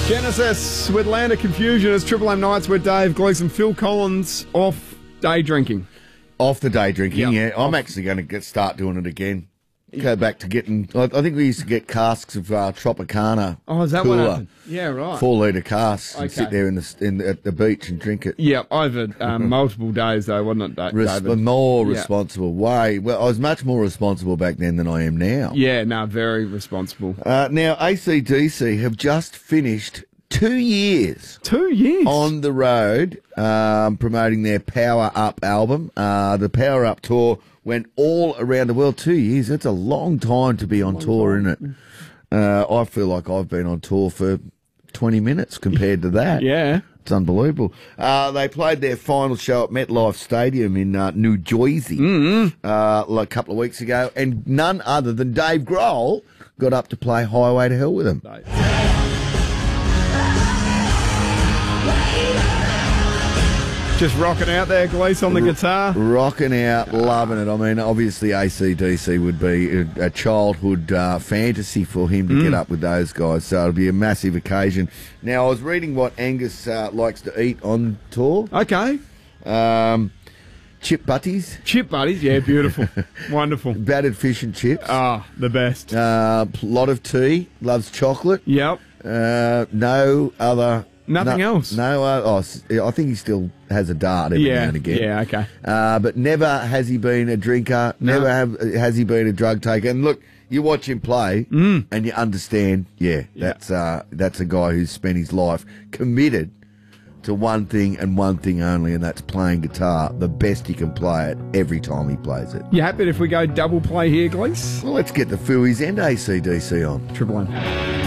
Genesis with Land of Confusion as Triple M Nights with Dave Gleeson. Phil Collins off day drinking. Off the day drinking, Yep. yeah. I'm actually going to start doing it again. Go back to getting... I think we used to get casks of Tropicana. Oh, is that cooler, what happened? Yeah, right. 4-litre casks and Okay. sit there at the beach and drink it. Yeah, over multiple days though, wasn't it, David? More Yeah. responsible. Way. Well, I was much more responsible back then than I am now. Yeah, no, very responsible. Now, AC/DC have just finished 2 years 2 years? on the road promoting their Power Up album. The Power Up tour went all around the world. 2 years, that's a long time to be on tour, isn't it? I feel like I've been on tour for 20 minutes compared to that. Yeah. It's unbelievable. They played their final show at MetLife Stadium in New Jersey a couple of weeks ago, and none other than Dave Grohl got up to play Highway to Hell with them. Just rocking out there, Glees on the guitar. Rocking out, loving it. I mean, obviously AC/DC would be a childhood fantasy for him to get up with those guys, so it'll be a massive occasion. Now, I was reading what Angus likes to eat on tour. Okay. Chip butties, Chip buddies, yeah, beautiful. Wonderful. battered fish and chips. Ah, the best. Lot of tea, loves chocolate. Yep. No other... Nothing else? No, I think he still has a dart every now and again. Yeah, okay. But never has he been a drinker, No. never has he been a drug taker. And look, you watch him play and you understand, that's a guy who's spent his life committed to one thing and one thing only, and that's playing guitar the best he can play it every time he plays it. You happy if we go double play here, Glees? Well, let's get the Fooey's and AC/DC on. Triple M.